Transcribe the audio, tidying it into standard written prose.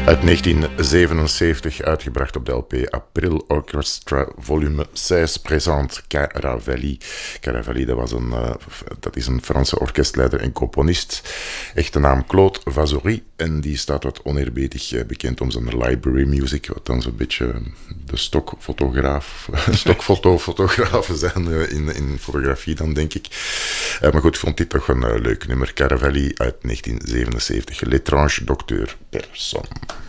Uit 1977, uitgebracht op de LP April Orchestra Volume 6, présente Caravelli. Caravelli, dat is een Franse orkestleider en componist. Echte naam Claude Vazory. En die staat wat oneerbiedig bekend om zijn library music, wat dan zo'n beetje de stokfotofotografen zijn in fotografie dan, denk ik. Maar goed, ik vond dit toch een leuk nummer. Caravelli uit 1977. L'étrange docteur Persson.